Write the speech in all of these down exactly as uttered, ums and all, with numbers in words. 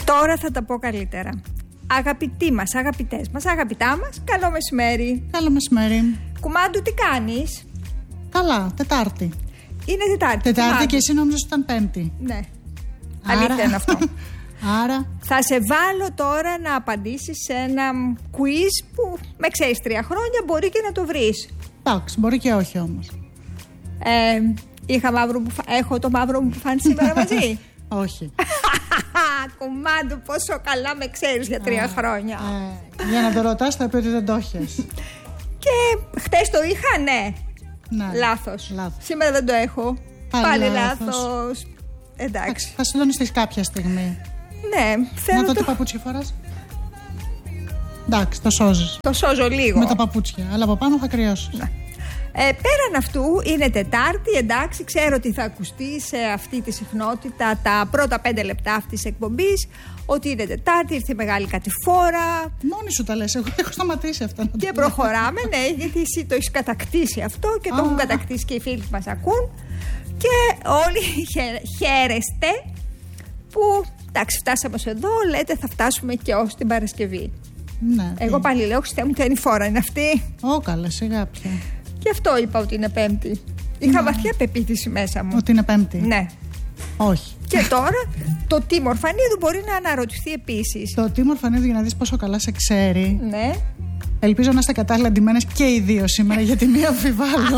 Τώρα θα τα πω καλύτερα. Αγαπητοί μας, αγαπητές μας, αγαπητά μας, καλό μεσημέρι. Καλό μεσημέρι. Κουμάντου, τι κάνεις? Καλά, Τετάρτη. Είναι Τετάρτη. Τετάρτη Κουμάντου. Και εσύ νόμιζες ότι ήταν Πέμπτη. Ναι. Άρα... Αλήθεια είναι αυτό. Άρα. Θα σε βάλω τώρα να απαντήσεις σε ένα quiz που με ξέρεις τρία χρόνια, μπορεί και να το βρεις. Εντάξει, μπορεί και όχι όμως. Ε, είχα μαύρο που φα... Έχω το μαύρο μου που φάνει σήμερα μαζί. Όχι. Κουμάντου, πόσο καλά με ξέρεις για τρία χρόνια. Ε, για να το ρωτάς θα πει ότι δεν το έχεις. Και χτες το είχα, ναι. Ναι. Λάθος. Λάθος. Σήμερα δεν το έχω. Πάλι, Πάλι λάθος. λάθος. Εντάξει. Θα συντονιστείς κάποια στιγμή. Ναι, θέλω Να το το... τι παπούτσια φοράς. Εντάξει, το σώζεις. Το σώζω λίγο. Με τα παπούτσια, αλλά από πάνω θα κρυώσεις. Ναι. Ε, πέραν αυτού είναι Τετάρτη, εντάξει, ξέρω ότι θα ακουστεί σε αυτή τη συχνότητα τα πρώτα πέντε λεπτά αυτής της εκπομπής ότι είναι Τετάρτη, ήρθε η μεγάλη κατηφόρα. Μόνη σου τα λες, εγώ έχω σταματήσει αυτά. Και προχωράμε, ναι, γιατί εσύ το έχεις κατακτήσει αυτό και το Α. έχουν κατακτήσει και οι φίλοι που μας ακούν. Και όλοι χαίρεστε που, εντάξει, φτάσαμε ως εδώ, λέτε θα φτάσουμε και ως την Παρασκευή. Ναι, Εγώ πάλι λέω, Χριστέ μου, τι ανηφόρα είναι αυτή. Ω, καλά, σιγά πια. Γι' αυτό είπα ότι είναι Πέμπτη. Είχα Ναι. βαθιά πεποίθηση μέσα μου. Ότι είναι Πέμπτη. Ναι. Όχι. Και τώρα το Τίμωρ Φανίδου μπορεί να αναρωτηθεί επίσης. Το Τίμωρ Φανίδου, για να δεις πόσο καλά σε ξέρει. Ναι. Ελπίζω να είστε κατάλληλα ντυμένες και οι δύο σήμερα, γιατί μία αμφιβάλλω.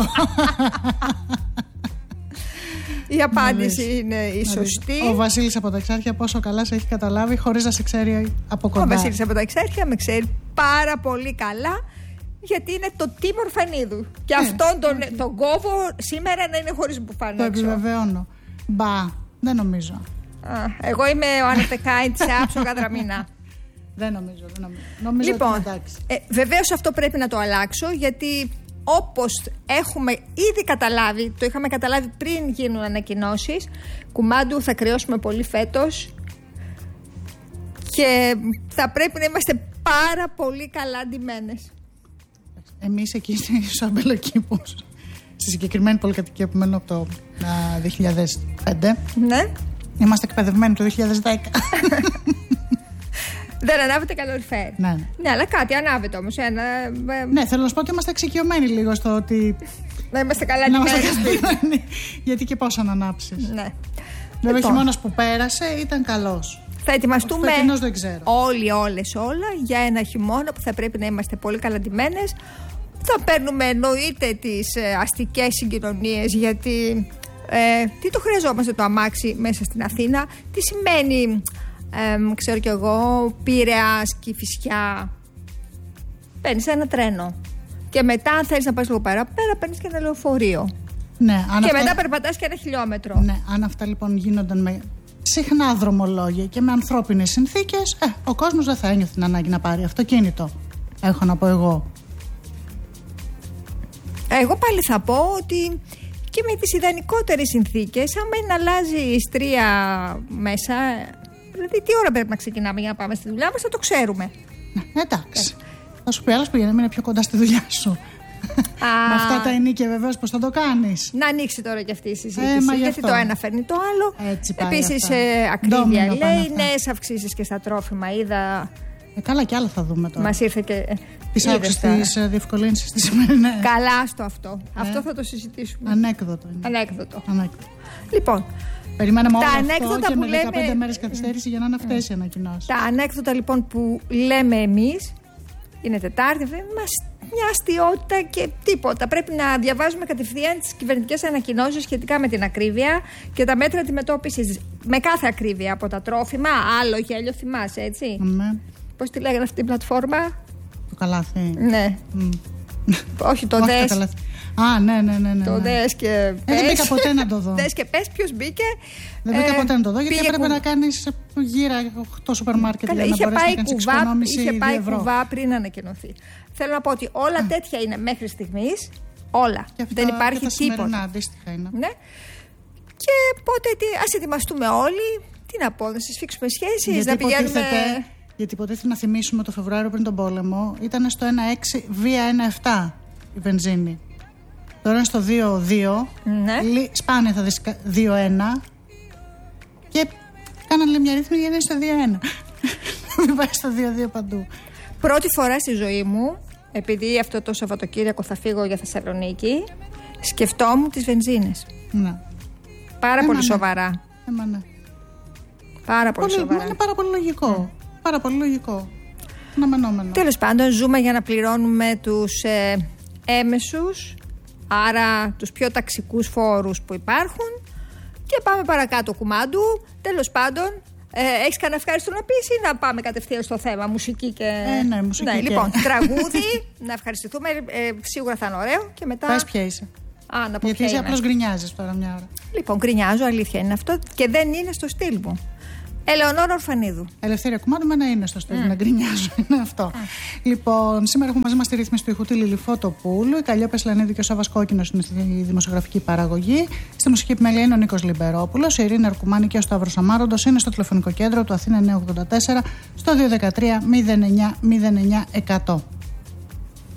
Η απάντηση είναι η σωστή. Ο Βασίλης από τα Εξάρχεια πόσο καλά σε έχει καταλάβει χωρίς να σε ξέρει από κοντά. Ο Βασίλης από τα Εξάρχεια με ξέρει πάρα πολύ καλά, γιατί είναι το Τίμωρ Φανίδου. Και Ε, αυτόν τον, τον κόβω σήμερα να είναι χωρίς μπουφάνο Το έξω. επιβεβαιώνω. Μπα, δεν νομίζω. Α, εγώ είμαι ο Ανατεκάη της άψογα δραμίνα. Δεν νομίζω, δεν νομίζω. Νομίζω Λοιπόν, ότι είναι εντάξει. ε, βεβαίως αυτό πρέπει να το αλλάξω, γιατί όπως έχουμε ήδη καταλάβει, το είχαμε καταλάβει πριν γίνουν ανακοινώσεις, Κουμάντου, θα κρυώσουμε πολύ φέτος και θα πρέπει να είμαστε πάρα πολύ καλά ντυμένες. Εμείς εκεί στους αμπελοκήπους, στη συγκεκριμένη πολυκατοικία που μένω από το α, δύο χιλιάδες πέντε, Ναι. είμαστε εκπαιδευμένοι το δύο χιλιάδες δέκα. Δεν ανάβετε καλοριφέρ. Ναι, ναι. Ναι, αλλά κάτι ανάβετε όμως. Ένα, ε, Ναι, θέλω να σου πω ότι είμαστε εξοικειωμένοι λίγο στο ότι. να είμαστε καλά Να είμαστε ντυμένες. καθισμένοι. Γιατί και πώς να ανάψεις. Ναι. Βέβαια, ο Λοιπόν, χειμώνας που πέρασε ήταν καλός. θα ετοιμαστούμε Ο φετινός δεν ξέρω. όλοι, όλες, όλα για ένα χειμώνα που θα πρέπει να είμαστε πολύ καλά ντυμένες. Θα παίρνουμε εννοείται τις ε, αστικές συγκοινωνίες, γιατί ε, τι το χρειαζόμαστε το αμάξι μέσα στην Αθήνα, τι σημαίνει, ε, ξέρω κι εγώ, Πειραιάς, Κηφισιά. Παίρνεις ένα τρένο και μετά αν θέλεις να πας λίγο παραπέρα παίρνεις και ένα λεωφορείο. Ναι, αν Και αυτά... μετά περπατάς και ένα χιλιόμετρο. Ναι, αν αυτά λοιπόν γίνονταν με συχνά δρομολόγια και με ανθρώπινες συνθήκες, ε, ο κόσμος δεν θα ένιωθε την ανάγκη να πάρει αυτοκίνητο. Έχω να πω εγώ. Εγώ πάλι θα πω ότι και με τις ιδανικότερες συνθήκες, άμα είναι να αλλάζει η στρία μέσα, δηλαδή τι ώρα πρέπει να ξεκινάμε για να πάμε στη δουλειά μας, θα το ξέρουμε. Ναι, εντάξει. Θα σου πει άλλος πήγαινε να είναι πιο κοντά στη δουλειά σου. Α, Με αυτά τα ενίκια βεβαίως πώς θα το κάνεις. να ανοίξει τώρα και αυτή η συζήτηση, Ε, μα γι' γιατί αυτό. το ένα φέρνει το άλλο. Έτσι πάει Επίσης αυτά. ε, ακρίβεια Ντόμινο πάνε λέει, αυτά. νέες αυξήσεις και στα τρόφιμα, είδα, Ε, καλά και άλλα θα δούμε τώρα. μας ήρθε και... Τις είδες άκουσες τώρα. τις ε, διευκολύνσεις της σημερινές. Καλά στο αυτό. Αυτό θα το συζητήσουμε. Ανέκδοτο είναι. Ανέκδοτο. Ανέκδοτο. Λοιπόν, Περιμέναμε Τα όλο ανέκδοτα αυτό και που με δεκαπέντε λέμε- μέρες καθυστέρηση για να είναι αυτές οι ανακοινώσεις. τα ανέκδοτα λοιπόν που λέμε εμείς, είναι Τετάρτη, δεν μας μια αστιότητα και τίποτα. Πρέπει να διαβάζουμε κατευθείαν τις κυβερνητικές ανακοινώσεις σχετικά με την ακρίβεια και τα μέτρα αντιμετώπισης με κάθε ακρίβεια, από τα τρόφιμα, άλλο γέλιο, θυμάσαι, έτσι. Ναι. Πώς τη λέγανε αυτή την πλατφόρμα? Το καλάθι. Ναι. Μμ. Όχι το Όχι δες. το καλάθι. Α, ναι, ναι, ναι. ναι, Το ναι. δες και Ε, πες. δεν μπήκα ποτέ να το δω. Δες και πες ποιος μπήκε. Δεν μπήκα Ε, ποτέ να το δω, γιατί πήγε έπρεπε κου- να κάνεις γύρα οκτώ σούπερ μάρκετ Καλά, για να είχε μπορέσεις πάει, να κάνεις κουβά, εξοικονόμηση είχε δύο πάει ευρώ. κουβά πριν ανακοινωθεί. Θέλω να πω ότι όλα τέτοια είναι μέχρι στιγμής. Όλα. Και αυτά, Δεν υπάρχει και τα σημερινά τίποτα. αντίστοιχα είναι. Ναι. Και πότε τι, ας ετοιμαστούμε όλοι. Τι να πω, να συσφίξουμε σχέσεις, Γιατί να πηγαίνουμε. υποτίθεται, γιατί υποτίθεται να θυμίσουμε το Φεβρουάριο πριν τον πόλεμο ήταν στο ένα έξι βία ένα επτά η βενζίνη. Τώρα είναι στο δύο δύο. Ναι. Λι- Σπάνια θα δεις δύο ένα. Και κάναν βάλει μια ρύθμιση για να είναι στο δύο ένα. Δεν πάει στο δύο δύο παντού. Πρώτη φορά στη ζωή μου, επειδή αυτό το Σαββατοκύριακο θα φύγω για Θεσσαλονίκη, σκεφτόμουν τις βενζίνες. Ναι. Πάρα Έμα πολύ ναι. σοβαρά. Έμα ναι. Πάρα πολύ, πολύ σοβαρά. Είναι πάρα πολύ λογικό. Mm. Πάρα πολύ λογικό. Αναμενόμενο. Τέλος πάντων, ζούμε για να πληρώνουμε τους ε, έμεσους, άρα τους πιο ταξικούς φόρους που υπάρχουν. Και πάμε παρακάτω κουμάντου. Τέλος πάντων, ε, έχεις κανένα ευχαριστώ να πεις ή να πάμε κατευθείαν στο θέμα, μουσική και... Ε, ναι, μουσική ναι, και... Λοιπόν, τραγούδι, να ευχαριστηθούμε, ε, σίγουρα θα είναι ωραίο και μετά... Πες ποια είσαι. Α, να πω Γιατί ποια εσύ είμαι. απλώς γκρινιάζεις τώρα μια ώρα. Λοιπόν, γκρινιάζω, αλήθεια είναι αυτό και δεν είναι στο στυλ μου. Ελεονόρα Ορφανίδου. Ελευθερία Κουμάντου, με να είναι στο στέλνο, Mm. να γκρινιάζω. Είναι αυτό. Mm. Λοιπόν, σήμερα έχουμε μαζί μας τη ρύθμιση του ήχου τη Λίλη Φωτοπούλου. Η Καλλιόπη Ασλανίδη και ο Σάββας Κόκκινος είναι στη δημοσιογραφική παραγωγή. Στη μουσική επιμέλεια είναι ο Νίκος Λιμπερόπουλος. Η Ειρήνη Αρκουμάνη και ο Σταύρος Αμάροντος είναι στο τηλεφωνικό κέντρο του Αθήνα εννιακόσια ογδόντα τέσσερα στο δύο ένα τρία μηδέν εννιά μηδέν εννιά εκατό.